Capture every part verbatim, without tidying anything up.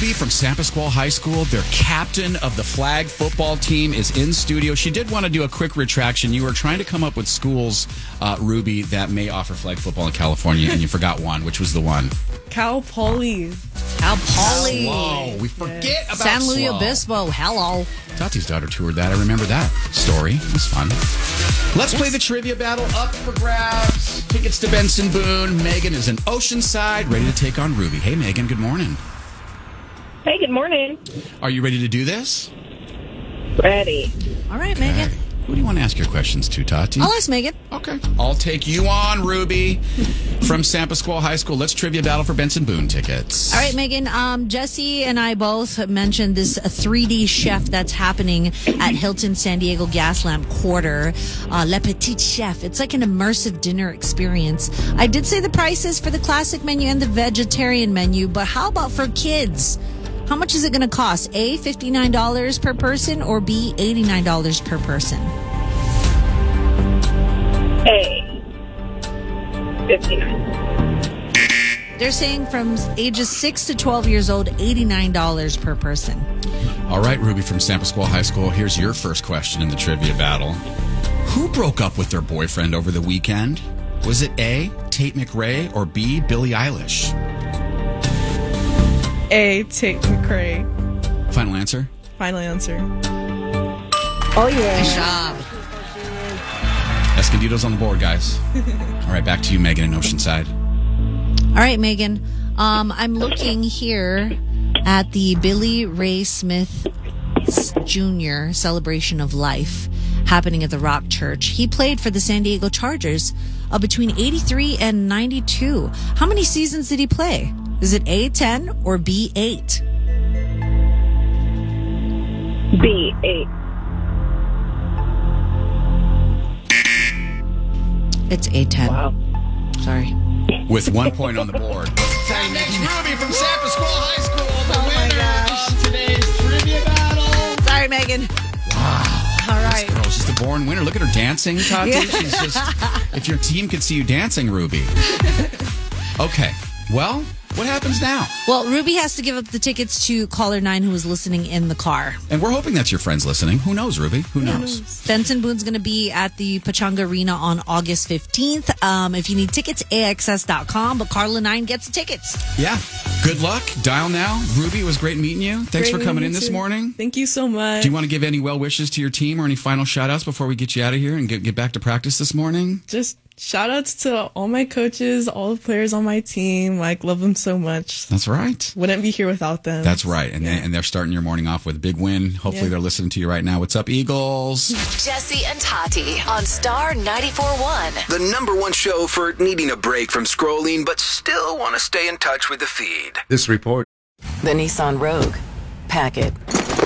Ruby from Sampasqual High School, their captain of the flag football team, is in studio. She did want to do a quick retraction. You were trying to come up with schools, uh, Ruby, that may offer flag football in California, and you forgot one. Which was the one? Cal Poly. Cal Poly. Whoa, we forget yes. about San Luis Slow. Obispo. Hello. Tati's daughter toured that. I remember that story. It was fun. Let's play the trivia battle. Up for grabs. Tickets to Benson Boone. Megan is in Oceanside, ready to take on Ruby. Hey, Megan, good morning. Hey, good morning. Are you ready to do this? Ready. All right, Okay. Megan. Who do you want to ask your questions to, Tati? I'll ask Megan. Okay. I'll take you on, Ruby, from Sampasqual High School. Let's trivia battle for Benson Boone tickets. All right, Megan. Um, Jesse and I both mentioned this three D chef that's happening at Hilton San Diego Gaslamp Quarter, uh, Le Petit Chef. It's like an immersive dinner experience. I did say the prices for the classic menu and the vegetarian menu, but how about for kids? How much is it going to cost? A, fifty-nine dollars per person, or B, eighty-nine dollars per person? A. fifty-nine. They're saying from ages six to twelve years old, eighty-nine dollars per person. All right, Ruby from Sampasqual High School. Here's your first question in the trivia battle. Who broke up with their boyfriend over the weekend? Was it A, Tate McRae, or B, Billie Eilish? A. Tate McRae. Final answer? Final answer. Oh, yeah. Good job. Escondido's on the board, guys. All right, back to you, Megan, in Oceanside. All right, Megan. Um, I'm looking here at the Billy Ray Smith Junior Celebration of Life happening at the Rock Church. He played for the San Diego Chargers uh, between eighty-three and ninety-two. How many seasons did he play? Is it A, ten, or B, eight? B. eight. It's A, ten. Wow. Sorry. With one point on the board. Time next, Ruby from Sampasqual High School, the Oh, my winner gosh. of today's trivia battle. Sorry, Megan. Wow. All right. This girl's just a born winner. Look at her dancing, Tati. Yeah. She's just, if your team could see you dancing, Ruby. Okay. Well, what happens now? Well, Ruby has to give up the tickets to caller nine who was listening in the car. And we're hoping that's your friends listening. Who knows, Ruby? Who knows? Benson Boone's going to be at the Pachanga Arena on August fifteenth. Um, if you need tickets, A X S dot com. But Carla nine gets the tickets. Yeah. Good luck. Dial now. Ruby, it was great meeting you. Thanks Great for coming meeting in you this too. morning. Thank you so much. Do you want to give any well wishes to your team or any final shout outs before we get you out of here and get, get back to practice this morning? Just shout outs to all my coaches, all the players on my team. Like, love them so much. That's right. Wouldn't be here without them. That's right. And, they, and they're starting your morning off with a big win. Hopefully Yeah. they're listening to you right now. What's up, Eagles? Jesse and Tati on Star ninety-four point one. The number one show for needing a break from scrolling, but still want to stay in touch with the feed. This report. The Nissan Rogue. Pack it.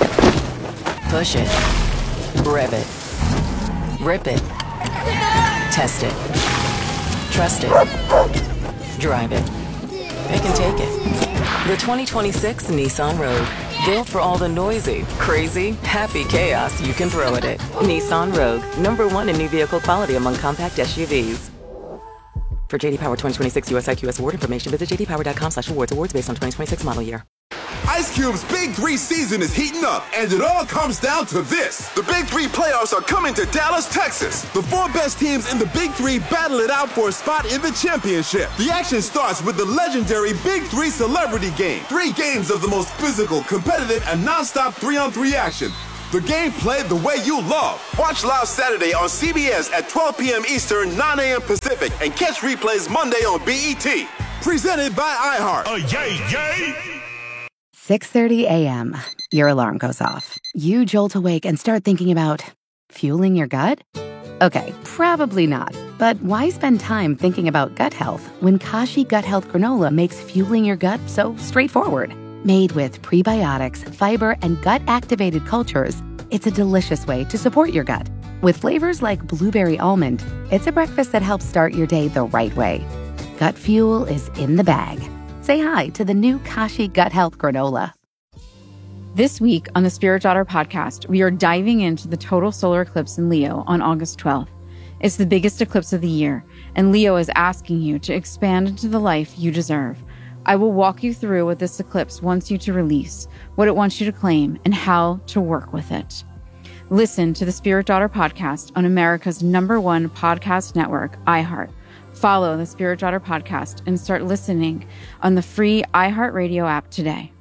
Push it. Rev it. Rip it. Test it. Trust it. Drive it. It can take it. The twenty twenty-six Nissan Rogue. Built for all the noisy, crazy, happy chaos you can throw at it. Nissan Rogue. Number one in new vehicle quality among compact S U Vs. For J D Power twenty twenty-six U S I Q S award information, visit j d power dot com slash awards. Awards based on twenty twenty-six model year. Ice Cube's Big Three season is heating up, and it all comes down to this. The Big Three playoffs are coming to Dallas, Texas. The four best teams in the Big Three battle it out for a spot in the championship. The action starts with the legendary Big Three Celebrity Game. Three games of the most physical, competitive, and non-stop three-on-three action. The game played the way you love. Watch live Saturday on C B S at twelve p.m. Eastern, nine a.m. Pacific, and catch replays Monday on B E T. Presented by iHeart. Oh, yay, yay! six thirty a.m. Your alarm goes off. You jolt awake and start thinking about fueling your gut? Okay, probably not. But why spend time thinking about gut health when Kashi Gut Health Granola makes fueling your gut so straightforward? Made with prebiotics, fiber, and gut-activated cultures, it's a delicious way to support your gut. With flavors like blueberry almond, it's a breakfast that helps start your day the right way. Gut fuel is in the bag. Say hi to the new Kashi Gut Health Granola. This week on the Spirit Daughter podcast, we are diving into the total solar eclipse in Leo on August twelfth. It's the biggest eclipse of the year, and Leo is asking you to expand into the life you deserve. I will walk you through what this eclipse wants you to release, what it wants you to claim, and how to work with it. Listen to the Spirit Daughter podcast on America's number one podcast network, iHeart. Follow the Spirit Daughter podcast and start listening on the free iHeartRadio app today.